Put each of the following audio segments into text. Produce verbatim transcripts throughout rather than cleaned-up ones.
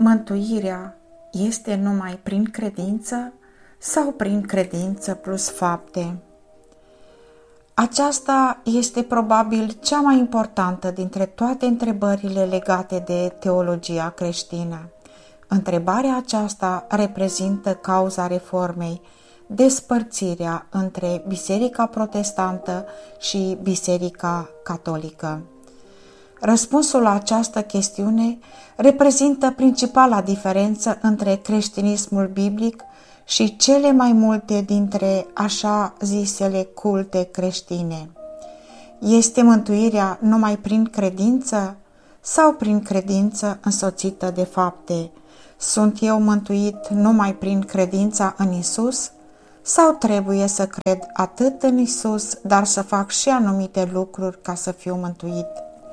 Mântuirea este numai prin credință sau prin credință plus fapte? Aceasta este probabil cea mai importantă dintre toate întrebările legate de teologia creștină. Întrebarea aceasta reprezintă cauza reformei, despărțirea între Biserica Protestantă și Biserica Catolică. Răspunsul la această chestiune reprezintă principala diferență între creștinismul biblic și cele mai multe dintre așa zisele culte creștine. Este mântuirea numai prin credință sau prin credință însoțită de fapte? Sunt eu mântuit numai prin credința în Isus? Sau trebuie să cred atât în Isus, dar să fac și anumite lucruri ca să fiu mântuit?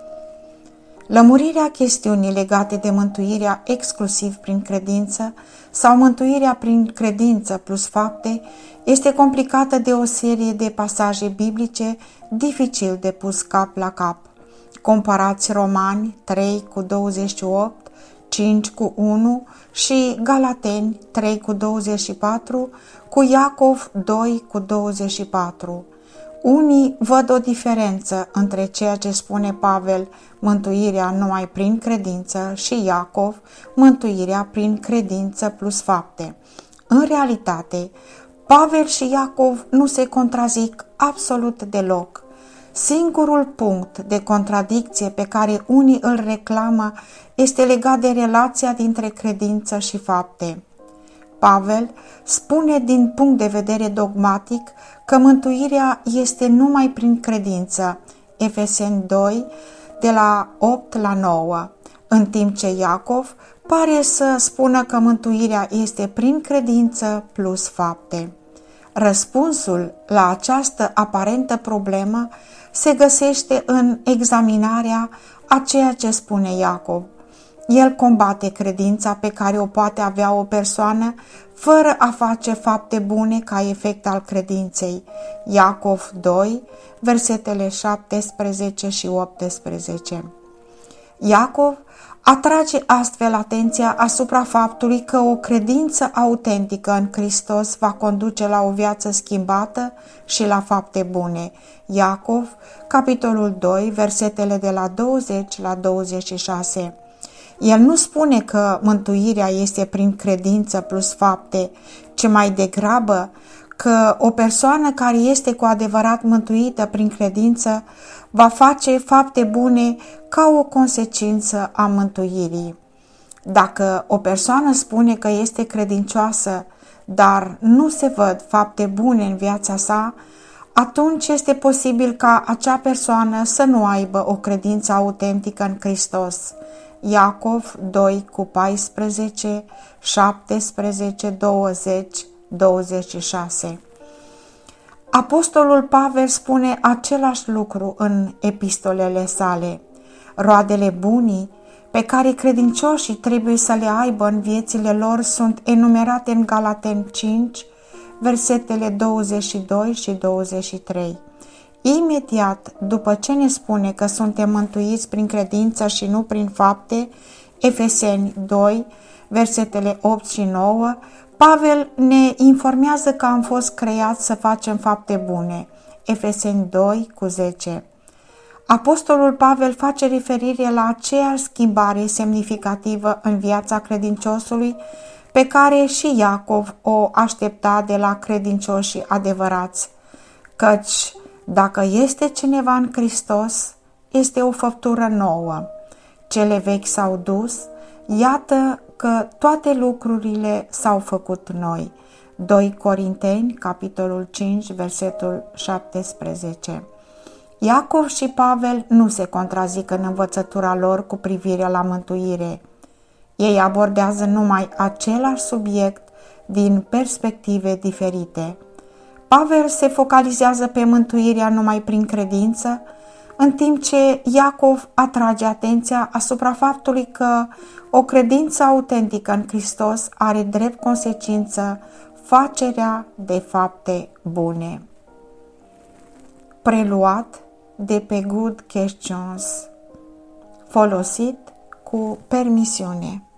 Lămurirea chestiunii legate de mântuirea exclusiv prin credință sau mântuirea prin credință plus fapte este complicată de o serie de pasaje biblice dificil de pus cap la cap. Comparați Romani trei cu douăzeci și opt, cinci cu unu și Galateni trei cu douăzeci și patru cu Iacov doi cu douăzeci și patru. Unii văd o diferență între ceea ce spune Pavel, mântuirea numai prin credință, și Iacov, mântuirea prin credință plus fapte. În realitate, Pavel și Iacov nu se contrazic absolut deloc. Singurul punct de contradicție pe care unii îl reclamă este legat de relația dintre credință și fapte. Pavel spune din punct de vedere dogmatic că mântuirea este numai prin credință, Efeseni doi, de la opt la nouă, în timp ce Iacov pare să spună că mântuirea este prin credință plus fapte. Răspunsul la această aparentă problemă se găsește în examinarea a ceea ce spune Iacov. El combate credința pe care o poate avea o persoană fără a face fapte bune ca efect al credinței. Iacov doi, versetele șaptesprezece și optsprezece. Iacov atrage astfel atenția asupra faptului că o credință autentică în Hristos va conduce la o viață schimbată și la fapte bune. Iacov, capitolul doi, versetele de la douăzeci la douăzeci și șase. El nu spune că mântuirea este prin credință plus fapte, ci mai degrabă că o persoană care este cu adevărat mântuită prin credință va face fapte bune ca o consecință a mântuirii. Dacă o persoană spune că este credincioasă, dar nu se văd fapte bune în viața sa, atunci este posibil ca acea persoană să nu aibă o credință autentică în Hristos. Iacov doi cu paisprezece, șaptesprezece, douăzeci, douăzeci și șase. Apostolul Pavel spune același lucru în epistolele sale. Roadele bunii pe care credincioșii trebuie să le aibă în viețile lor sunt enumerate în Galateni cinci, versetele douăzeci și doi și douăzeci și trei. Imediat după ce ne spune că suntem mântuiți prin credință și nu prin fapte, Efeseni doi, versetele opt și nouă, Pavel ne informează că am fost creați să facem fapte bune, Efeseni doi cu zece. Apostolul Pavel face referire la aceeași schimbare semnificativă în viața credinciosului pe care și Iacov o aștepta de la credincioșii adevărați, căci dacă este cineva în Hristos, este o făptură nouă. Cele vechi s-au dus, iată că toate lucrurile s-au făcut noi. doi Corinteni, capitolul cinci, versetul șaptesprezece. Iacov și Pavel nu se contrazic în învățătura lor cu privire la mântuire. Ei abordează numai același subiect din perspective diferite. Pavel se focalizează pe mântuirea numai prin credință, în timp ce Iacov atrage atenția asupra faptului că o credință autentică în Hristos are drept consecință facerea de fapte bune. Preluat de pe Good Questions, folosit cu permisiune.